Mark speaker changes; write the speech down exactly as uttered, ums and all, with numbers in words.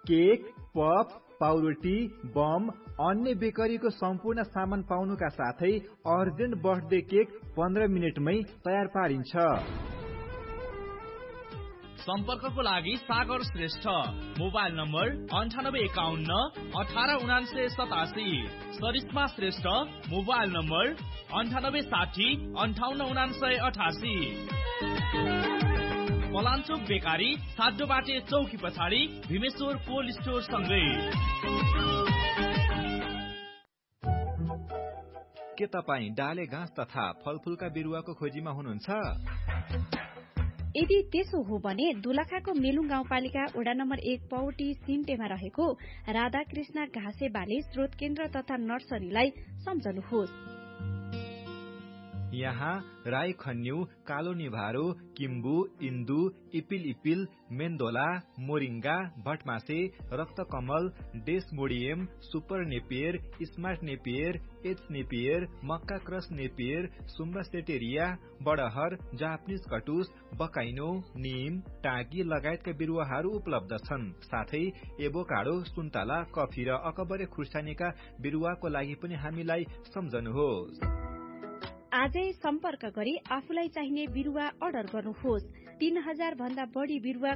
Speaker 1: Cake, pop, पाउरोटी, bomb, अन्य बेकरीको सम्पूर्ण सामान पाउनुका साथै अर्जेन्ट बर्थडे केक पन्ध्र मिनटमै तयार पारिन्छ।
Speaker 2: सम्पर्कको लागि सागर श्रेष्ठ, मोबाइल नम्बर अन्ठानब्बे एकाउन्न अठार उनान्सय सतासी। सरिस्मा श्रेष्ठ, मोबाइल नम्बर अन्ठानब्बे साठी अन्ठाउन्न उनान्सय अठासी। पलाञ्चोक बेकारी, साड्डोबाटे चौकी पछाडि, भीमेश्वर कोल्ड स्टोर सँगै।
Speaker 1: के तपाईँ डाले घाँस तथा फलफूलका बिरुवाको खोजीमा हुनुहुन्छ?
Speaker 3: यदि त्यसो हो भने दोलखाको मेलुङ गाउँपालिका वडा नम्बर एक पौटी सिम्टेमा रहेको राधाकृष्ण घाँसे बाली स्रोत केन्द्र तथा नर्सरीलाई सम्झनुहोस्।
Speaker 1: यहाँ राई खन्यु, कालो निभारो, किम्बु, इन्दु, इपिल इपिल, मेन्दोला, moringa, भटमासे, रक्तकमल, डेसमोडियम, super Napier, smart Napier, H Napier, मक्का क्रस नेपियर, सुम्बासेटेरिया, बडहर, जापानिज कटुस, बकाइनो, निम, टाँकी लगायतका बिरुवाहरू उपलब्ध छन्। साथै एभोकाडो, सुन्तला, कफी र अकबरे खुर्सानीका बिरुवाको लागि पनि हामीलाई सम्झनुहोस्।
Speaker 3: आजै सम्पर्क गरी आफूलाई चाहिने बिरुवा अर्डर गर्नुहोस्। तीन हजार भन्दा बढी बिरुवा